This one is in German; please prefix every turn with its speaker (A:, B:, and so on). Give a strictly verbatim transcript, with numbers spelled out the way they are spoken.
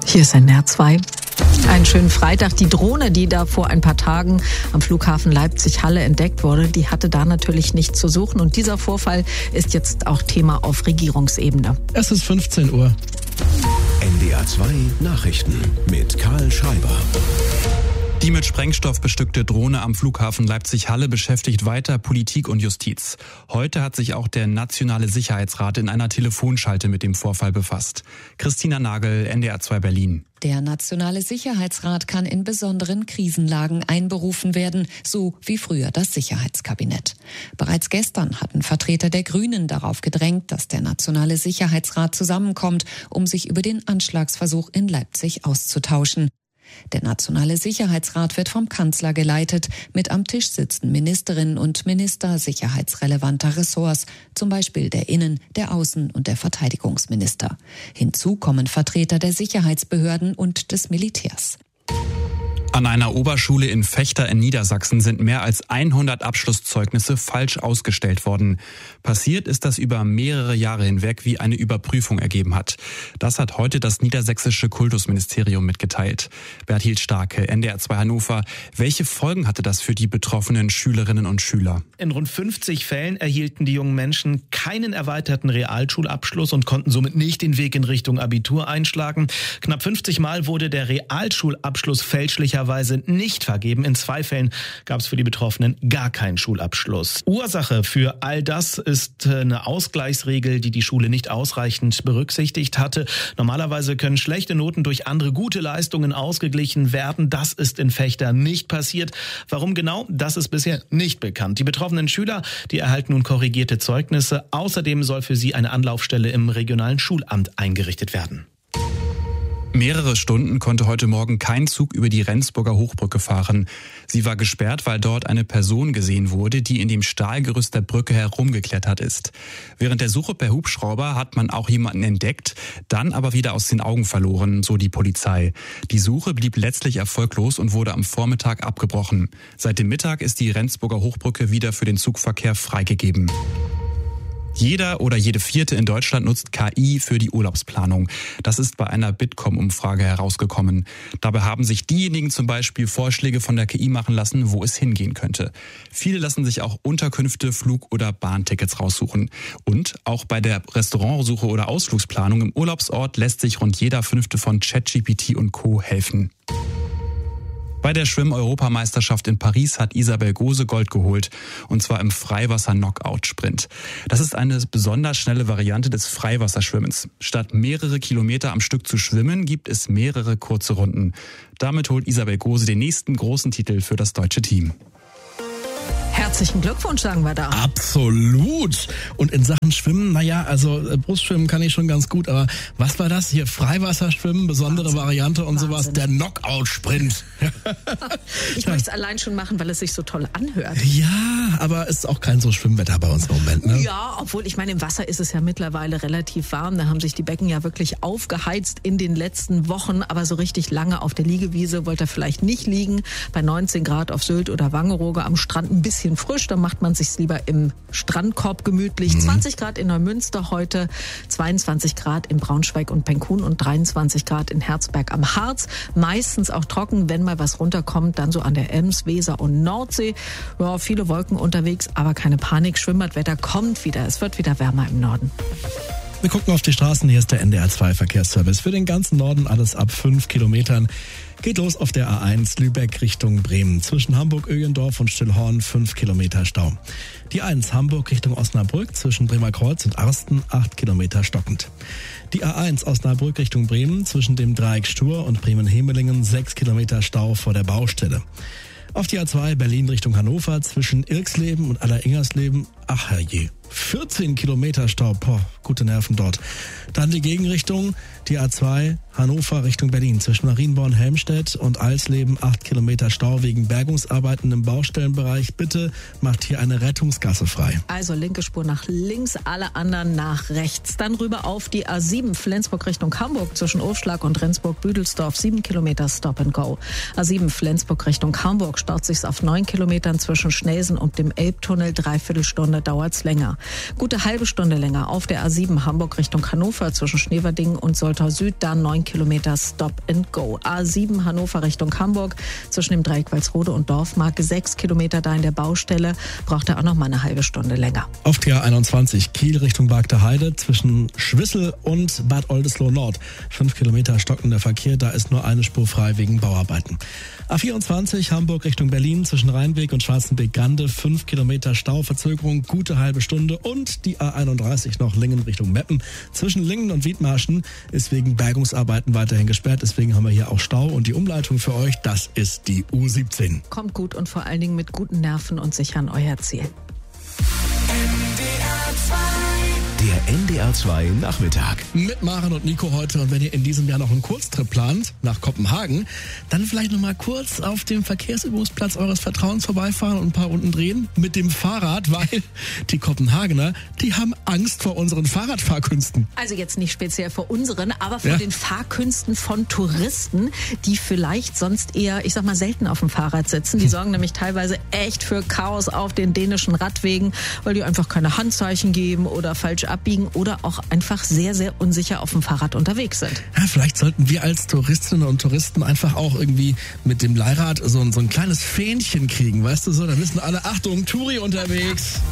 A: Hier ist N D R zwei. Einen schönen Freitag. Die Drohne, die da vor ein paar Tagen am Flughafen Leipzig-Halle entdeckt wurde, die hatte da natürlich nichts zu suchen. Und dieser Vorfall ist jetzt auch Thema auf Regierungsebene.
B: Es ist fünfzehn Uhr.
C: N D R zwei Nachrichten mit Karl Schreiber.
D: Die mit Sprengstoff bestückte Drohne am Flughafen Leipzig-Halle beschäftigt weiter Politik und Justiz. Heute hat sich auch der Nationale Sicherheitsrat in einer Telefonschalte mit dem Vorfall befasst. Christina Nagel, N D R zwei Berlin.
E: Der Nationale Sicherheitsrat kann in besonderen Krisenlagen einberufen werden, so wie früher das Sicherheitskabinett. Bereits gestern hatten Vertreter der Grünen darauf gedrängt, dass der Nationale Sicherheitsrat zusammenkommt, um sich über den Anschlagsversuch in Leipzig auszutauschen. Der Nationale Sicherheitsrat wird vom Kanzler geleitet. Mit am Tisch sitzen Ministerinnen und Minister sicherheitsrelevanter Ressorts, zum Beispiel der Innen-, der Außen- und der Verteidigungsminister. Hinzu kommen Vertreter der Sicherheitsbehörden und des Militärs.
D: An einer Oberschule in Vechta in Niedersachsen sind mehr als hundert Abschlusszeugnisse falsch ausgestellt worden. Passiert ist das über mehrere Jahre hinweg, wie eine Überprüfung ergeben hat. Das hat heute das niedersächsische Kultusministerium mitgeteilt. Berthild Starke, N D R zwei Hannover. Welche Folgen hatte das für die betroffenen Schülerinnen und Schüler?
F: In rund fünfzig Fällen erhielten die jungen Menschen keinen erweiterten Realschulabschluss und konnten somit nicht den Weg in Richtung Abitur einschlagen. Knapp fünfzig Mal wurde der Realschulabschluss fälschlicherweise nicht vergeben. In zwei Fällen gab es für die Betroffenen gar keinen Schulabschluss. Ursache für all das ist eine Ausgleichsregel, die die Schule nicht ausreichend berücksichtigt hatte. Normalerweise können schlechte Noten durch andere gute Leistungen ausgeglichen werden. Das ist in Vechta nicht passiert. Warum genau? Das ist bisher nicht bekannt. Die betroffenen Schüler, die erhalten nun korrigierte Zeugnisse. Außerdem soll für sie eine Anlaufstelle im regionalen Schulamt eingerichtet werden.
D: Mehrere Stunden konnte heute Morgen kein Zug über die Rendsburger Hochbrücke fahren. Sie war gesperrt, weil dort eine Person gesehen wurde, die in dem Stahlgerüst der Brücke herumgeklettert ist. Während der Suche per Hubschrauber hat man auch jemanden entdeckt, dann aber wieder aus den Augen verloren, so die Polizei. Die Suche blieb letztlich erfolglos und wurde am Vormittag abgebrochen. Seit dem Mittag ist die Rendsburger Hochbrücke wieder für den Zugverkehr freigegeben. Jeder oder jede Vierte in Deutschland nutzt K I für die Urlaubsplanung. Das ist bei einer Bitkom-Umfrage herausgekommen. Dabei haben sich diejenigen zum Beispiel Vorschläge von der K I machen lassen, wo es hingehen könnte. Viele lassen sich auch Unterkünfte, Flug- oder Bahntickets raussuchen. Und auch bei der Restaurantsuche oder Ausflugsplanung im Urlaubsort lässt sich rund jeder Fünfte von ChatGPT und Co. helfen. Bei der Schwimm-Europameisterschaft in Paris hat Isabel Gose Gold geholt, und zwar im Freiwasser-Knockout-Sprint. Das ist eine besonders schnelle Variante des Freiwasserschwimmens. Statt mehrere Kilometer am Stück zu schwimmen, gibt es mehrere kurze Runden. Damit holt Isabel Gose den nächsten großen Titel für das deutsche Team.
A: Herzlichen Glückwunsch, sagen wir da.
B: Absolut. Und in Sachen Schwimmen, naja, also äh, Brustschwimmen kann ich schon ganz gut, aber was war das hier? Freiwasserschwimmen, besondere
A: Wahnsinn.
B: Variante und
A: Wahnsinn.
B: sowas, der Knockout-Sprint.
A: Ich möchte es allein schon machen, weil es sich so toll anhört.
B: Ja, aber es ist auch kein so Schwimmwetter bei uns im Moment, ne?
A: Ja, obwohl, ich meine, im Wasser ist es ja mittlerweile relativ warm. Da haben sich die Becken ja wirklich aufgeheizt in den letzten Wochen. Aber so richtig lange auf der Liegewiese wollte er vielleicht nicht liegen. Bei neunzehn Grad auf Sylt oder Wangerooge am Strand ein bisschen frisch. Da macht man sich's lieber im Strandkorb gemütlich. Mhm. zwanzig Grad in Neumünster heute, zweiundzwanzig Grad in Braunschweig und Penkun und dreiundzwanzig Grad in Herzberg am Harz. Meistens auch trocken, wenn mal was runterkommt, dann so an der Ems, Weser und Nordsee. Ja, viele Wolken unterwegs, aber keine Panik. Schwimmbadwetter kommt wieder. Es wird wieder wärmer im Norden.
B: Wir gucken auf die Straßen. Hier ist der N D R zwei Verkehrsservice. Für den ganzen Norden alles ab fünf Kilometern. Geht los auf der A eins Lübeck Richtung Bremen. Zwischen Hamburg-Ögendorf und Stillhorn fünf Kilometer Stau. Die eins Hamburg Richtung Osnabrück zwischen Bremerkreuz und Arsten acht Kilometer stockend. Die A eins Osnabrück Richtung Bremen zwischen dem Dreieck Stur und Bremen-Hemelingen sechs Kilometer Stau vor der Baustelle. Auf die A zwei Berlin Richtung Hannover zwischen Irksleben und Alleringers-Leben, ach herrje, vierzehn Kilometer Stau, boah, gute Nerven dort. Dann die Gegenrichtung, die A zwei Hannover Richtung Berlin zwischen Marienborn-Helmstedt und Alsleben acht Kilometer Stau wegen Bergungsarbeiten im Baustellenbereich. Bitte macht hier eine Rettungsgasse frei.
A: Also linke Spur nach links, alle anderen nach rechts. Dann rüber auf die A sieben Flensburg Richtung Hamburg zwischen Aufschlag und Rendsburg-Büdelsdorf sieben Kilometer Stop and Go. A sieben Flensburg Richtung Hamburg staut sich's auf neun Kilometern zwischen Schnelsen und dem Elbtunnel. Dreiviertel Stunde dauert's länger. Gute halbe Stunde länger auf der A sieben Hamburg Richtung Hannover zwischen Schneverdingen und Soltau Süd, da neun Kilometer Stop and Go. A sieben Hannover Richtung Hamburg zwischen dem Dreieck Walsrode und Dorfmark, sechs Kilometer da in der Baustelle, braucht er auch noch mal eine halbe Stunde länger.
B: Auf der A einundzwanzig Kiel Richtung Bagde Heide zwischen Schwissel und Bad Oldesloe Nord. Fünf Kilometer stockender Verkehr, da ist nur eine Spur frei wegen Bauarbeiten. A vierundzwanzig Hamburg Richtung Berlin zwischen Rheinweg und Schwarzenbeek-Gande. Fünf Kilometer Stauverzögerung, gute halbe Stunde. Und die A einunddreißig noch Lingen Richtung Meppen. Zwischen Lingen und Wiedmarschen ist wegen Bergungsarbeiten weiterhin gesperrt. Deswegen haben wir hier auch Stau. Und die Umleitung für euch, das ist die U siebzehn.
A: Kommt gut und vor allen Dingen mit guten Nerven und sichern euer Ziel.
C: Der N D R zwei Nachmittag.
B: Mit Maren und Nico heute. Und wenn ihr in diesem Jahr noch einen Kurztrip plant nach Kopenhagen, dann vielleicht noch mal kurz auf dem Verkehrsübungsplatz eures Vertrauens vorbeifahren und ein paar Runden drehen mit dem Fahrrad, weil die Kopenhagener, die haben Angst vor unseren Fahrradfahrkünsten.
A: Also jetzt nicht speziell vor unseren, aber vor
B: Ja.
A: den Fahrkünsten von Touristen, die vielleicht sonst eher, ich sag mal, selten auf dem Fahrrad sitzen. Die sorgen nämlich teilweise echt für Chaos auf den dänischen Radwegen, weil die einfach keine Handzeichen geben oder falsch abbiegen oder auch einfach sehr, sehr unsicher auf dem Fahrrad unterwegs sind.
B: Ja, vielleicht sollten wir als Touristinnen und Touristen einfach auch irgendwie mit dem Leihrad so, ein- so ein kleines Fähnchen kriegen, weißt du so? Dann wissen alle, Achtung, Touri unterwegs.